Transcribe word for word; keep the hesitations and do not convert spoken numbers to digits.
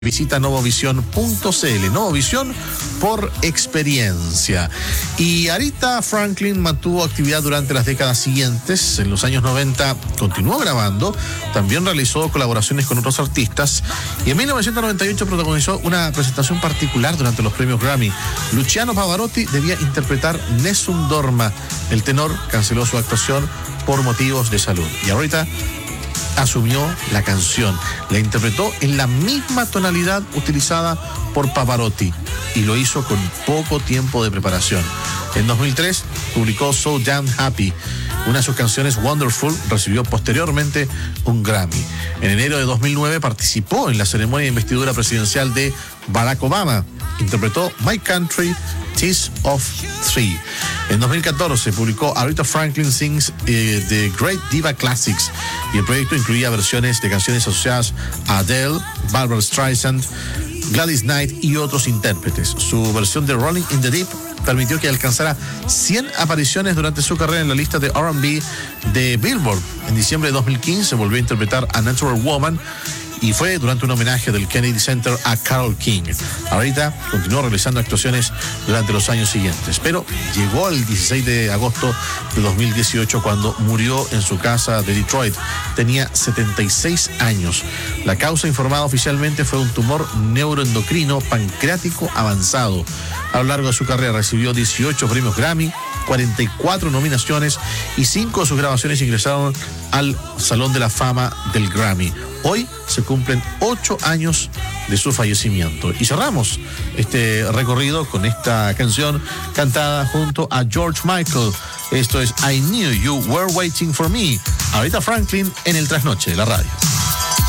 Visita novovisión punto c l. Novovisión por experiencia. Y Aretha Franklin mantuvo actividad durante las décadas siguientes. En los años noventa continuó grabando. También realizó colaboraciones con otros artistas. Y en mil novecientos noventa y ocho protagonizó una presentación particular durante los premios Grammy. Luciano Pavarotti debía interpretar Nessun Dorma. El tenor canceló su actuación por motivos de salud. Y Aretha asumió la canción, la interpretó en la misma tonalidad utilizada por Pavarotti y lo hizo con poco tiempo de preparación. En dos mil tres publicó So Damn Happy. Una de sus canciones, Wonderful, recibió posteriormente un Grammy. En enero de dos mil nueve participó en la ceremonia de investidura presidencial de Barack Obama. Interpretó My Country, Tears of Three. En dos mil catorce publicó Aretha Franklin Sings eh, The Great Diva Classics y el proyecto incluía versiones de canciones asociadas a Adele, Barbra Streisand, Gladys Knight y otros intérpretes. Su versión de Rolling in the Deep permitió que alcanzara cien apariciones durante su carrera en la lista de R and B de Billboard. En diciembre de dos mil quince volvió a interpretar A Natural Woman y fue durante un homenaje del Kennedy Center a Carole King. Aretha continuó realizando actuaciones durante los años siguientes, pero llegó el dieciséis de agosto de dos mil dieciocho cuando murió en su casa de Detroit. Tenía setenta y seis años. La causa informada oficialmente fue un tumor neuroendocrino pancreático avanzado. A lo largo de su carrera recibió dieciocho premios Grammy, cuarenta y cuatro nominaciones y cinco de sus grabaciones ingresaron al Salón de la Fama del Grammy. Hoy se cumplen ocho años de su fallecimiento. Y cerramos este recorrido con esta canción cantada junto a George Michael. Esto es I Knew You Were Waiting for Me. Aretha Franklin en el Trasnoche de la radio.